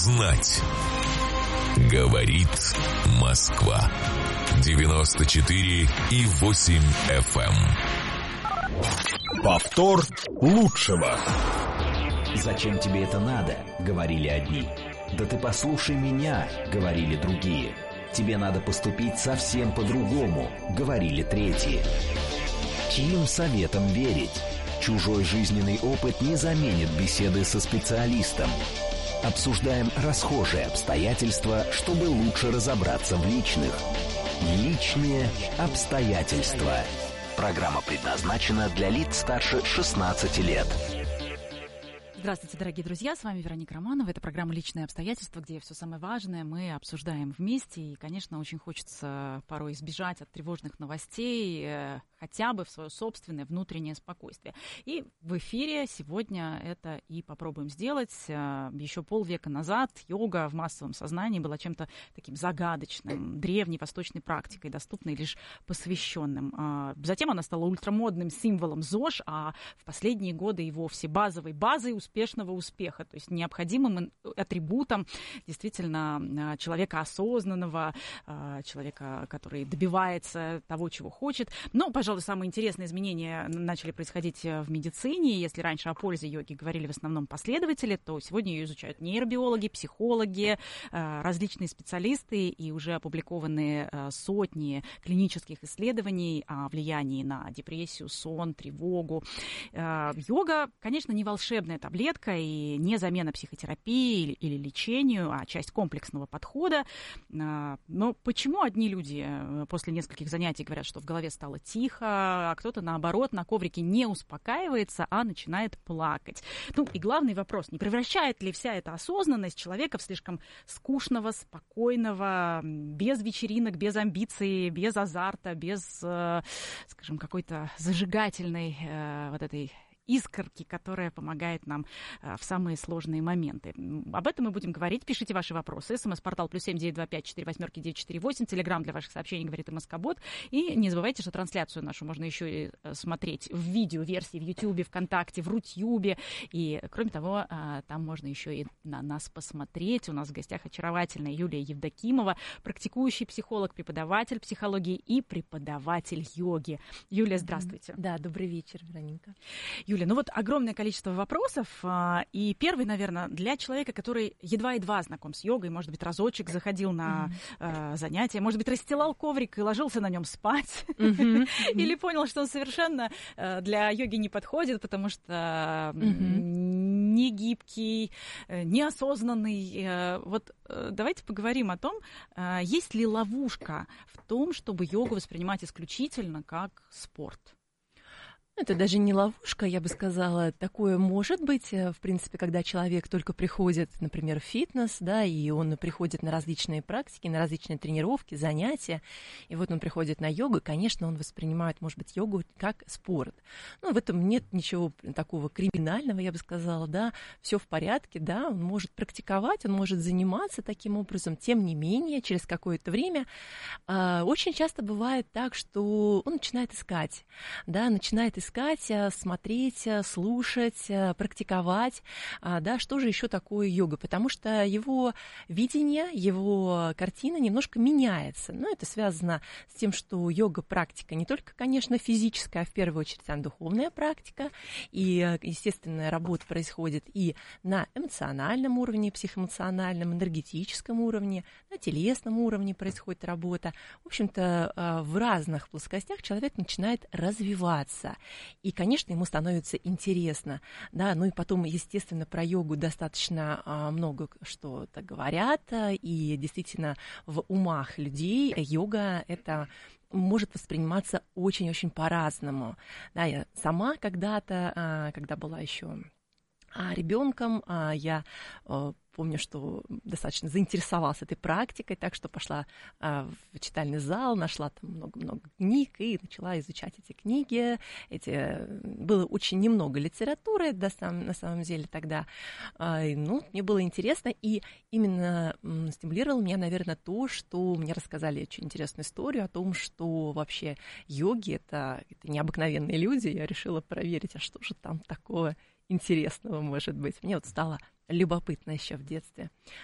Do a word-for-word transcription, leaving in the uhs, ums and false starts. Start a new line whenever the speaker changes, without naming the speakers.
знать. Говорит Москва. девяносто четыре и восемь эф эм.
Повтор лучшего.
«Зачем тебе это надо?» — говорили одни. «Да ты послушай меня», — говорили другие. «Тебе надо поступить совсем по-другому», — говорили третьи. Чьим советам верить? Чужой жизненный опыт не заменит беседы со специалистом. Обсуждаем расхожие обстоятельства, чтобы лучше разобраться в личных. Личные обстоятельства. Программа предназначена для лиц старше шестнадцати лет.
Здравствуйте, дорогие друзья, с вами Вероника Романова. Это программа «Личные обстоятельства», где все самое важное мы обсуждаем вместе. И, конечно, очень хочется порой избежать от тревожных новостей, э, хотя бы в свое собственное внутреннее спокойствие. И в эфире сегодня это и попробуем сделать. Э, еще полвека назад йога в массовом сознании была чем-то таким загадочным, древней восточной практикой, доступной лишь посвященным. Э, затем она стала ультрамодным символом ЗОЖ, а в последние годы и вовсе базовой базой успешной успешного успеха, то есть необходимым атрибутом действительно человека осознанного, человека, который добивается того, чего хочет. Но, пожалуй, самые интересные изменения начали происходить в медицине. Если раньше о пользе йоги говорили в основном последователи, то сегодня ее изучают нейробиологи, психологи, различные специалисты, и уже опубликованы сотни клинических исследований о влиянии на депрессию, сон, тревогу. Йога, конечно, не волшебная таблетка, и не замена психотерапии или, или лечению, а часть комплексного подхода. Но почему одни люди после нескольких занятий говорят, что в голове стало тихо, а кто-то, наоборот, на коврике не успокаивается, а начинает плакать? Ну, и главный вопрос, не превращает ли вся эта осознанность человека в слишком скучного, спокойного, без вечеринок, без амбиций, без азарта, без, скажем, какой-то зажигательной вот этой искорки, которая помогает нам а, в самые сложные моменты. Об этом мы будем говорить. Пишите ваши вопросы. СМС-портал плюс семь девять два пять четыре восьмерки девять четыре восемь. Телеграм для ваших сообщений говорит МСК-бот. И не забывайте, что трансляцию нашу можно еще и смотреть в видео-версии в Ютьюбе, ВКонтакте, в Рутьюбе. И, кроме того, а, там можно еще и на нас посмотреть. У нас в гостях очаровательная Юлия Евдокимова, практикующий психолог, преподаватель психологии и преподаватель йоги. Юлия, здравствуйте.
Да, добрый вечер, Вероника.
Юлия, ну вот огромное количество вопросов, и первый, наверное, для человека, который едва-едва знаком с йогой, может быть, разочек заходил на mm-hmm. занятия, может быть, расстилал коврик и ложился на нем спать, mm-hmm. или понял, что он совершенно для йоги не подходит, потому что mm-hmm. не гибкий, неосознанный. Вот давайте поговорим о том, есть ли ловушка в том, чтобы йогу воспринимать исключительно как спорт.
Это даже не ловушка, я бы сказала. Такое может быть, в принципе, когда человек только приходит, например, в фитнес, да, и он приходит на различные практики, на различные тренировки, занятия, и вот он приходит на йогу, и, конечно, он воспринимает, может быть, йогу как спорт. Ну, в этом нет ничего такого криминального, я бы сказала, да, все в порядке, да, он может практиковать, он может заниматься таким образом, тем не менее, через какое-то время э, очень часто бывает так, что он начинает искать, да, начинает искать, искать, смотреть, слушать, практиковать, да, что же еще такое йога, потому что его видение, его картина немножко меняется. Но это связано с тем, что йога-практика не только, конечно, физическая, а в первую очередь она духовная практика, и, естественно, работа происходит и на эмоциональном уровне, психоэмоциональном, энергетическом уровне, на телесном уровне происходит работа. В общем-то, в разных плоскостях человек начинает развиваться. И, конечно, ему становится интересно, да, ну и потом, естественно, про йогу достаточно а, много что-то говорят, и действительно в умах людей йога — это может восприниматься очень-очень по-разному. Да, я сама когда-то, а, когда была еще ребенком, а, я а, помню, что достаточно заинтересовалась этой практикой, так что пошла а, в читальный зал, нашла там много-много книг и начала изучать эти книги. Эти... Было очень немного литературы, да, сам, на самом деле, тогда. А, и, ну, мне было интересно, и именно м, стимулировало меня, наверное, то, что мне рассказали очень интересную историю о том, что вообще йоги — это, это необыкновенные люди. Я решила проверить, а что же там такого интересного может быть. Мне вот стало любопытно еще в детстве.